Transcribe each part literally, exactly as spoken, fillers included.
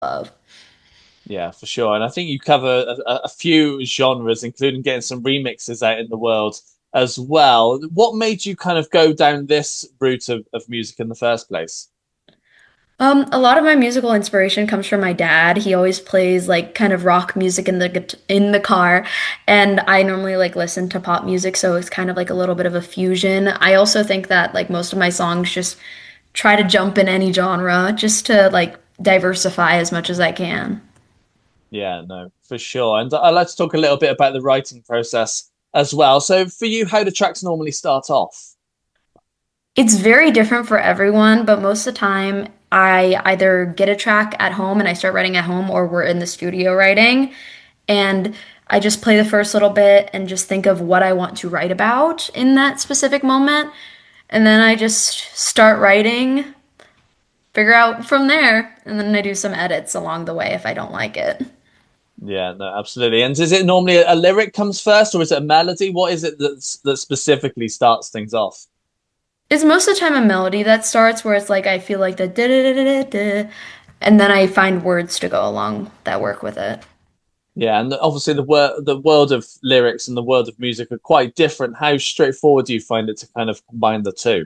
love. Yeah, for sure. And I think you cover a, a few genres, including getting some remixes out in the world as well. What made you kind of go down this route of, of music in the first place? Um, a lot of my musical inspiration comes from my dad. He always plays like kind of rock music in the guit- in the car, and I normally like listen to pop music, so it's kind of like a little bit of a fusion. I also think that like most of my songs just try to jump in any genre just to like diversify as much as I can. Yeah, no, for sure. And I'd like to talk a little bit about the writing process as well. So for you, how do tracks normally start off? It's very different for everyone, but most of the time I either get a track at home and I start writing at home, or we're in the studio writing. And I just play the first little bit and just think of what I want to write about in that specific moment. And then I just start writing, figure out from there, and then I do some edits along the way if I don't like it. Yeah, no, absolutely. And is it normally a, a lyric comes first, or is it a melody? What is it that's, that specifically starts things off? It's most of the time a melody that starts where it's like I feel like the da da da da da, and then I find words to go along that work with it. Yeah, and obviously the wor the world of lyrics and the world of music are quite different. How straightforward do you find it to kind of combine the two?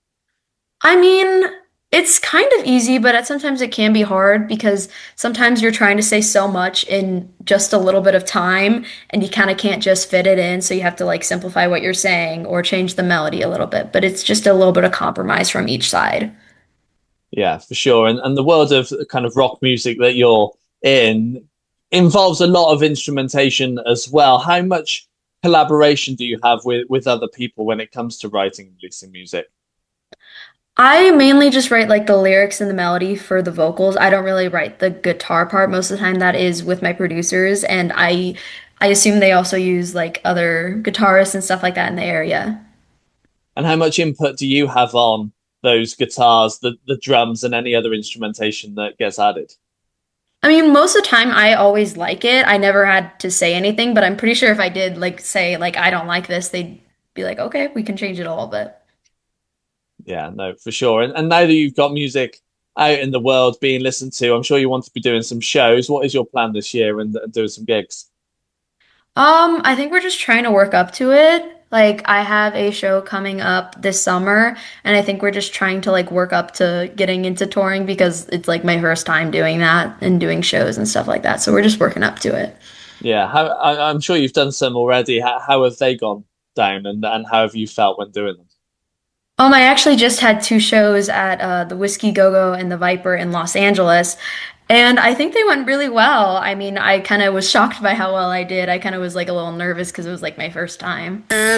I mean, it's kind of easy, but at sometimes it can be hard because sometimes you're trying to say so much in just a little bit of time and you kind of can't just fit it in. So you have to like simplify what you're saying or change the melody a little bit. But it's just a little bit of compromise from each side. Yeah, for sure. And and the world of kind of rock music that you're in involves a lot of instrumentation as well. How much collaboration do you have with with other people when it comes to writing and releasing music? I mainly just write like the lyrics and the melody for the vocals. I don't really write the guitar part. Most of the time that is with my producers, and I I assume they also use like other guitarists and stuff like that in the area. And how much input do you have on those guitars, the the drums, and any other instrumentation that gets added? I mean, most of the time I always like it. I never had to say anything, but I'm pretty sure if I did like say like I don't like this, they'd be like, "Okay, we can change it a little bit." Yeah, no, for sure. And and now that you've got music out in the world being listened to, I'm sure you want to be doing some shows. What is your plan this year and, and doing some gigs? Um, I think we're just trying to work up to it. Like I have a show coming up this summer, and I think we're just trying to like work up to getting into touring because it's like my first time doing that and doing shows and stuff like that. So we're just working up to it. Yeah, how, I, I'm sure you've done some already. How, how have they gone down, and and how have you felt when doing them? Um, I actually just had two shows at uh, the Whiskey Go-Go and the Viper in Los Angeles, and I think they went really well. I mean, I kind of was shocked by how well I did. I kind of was like a little nervous because it was like my first time.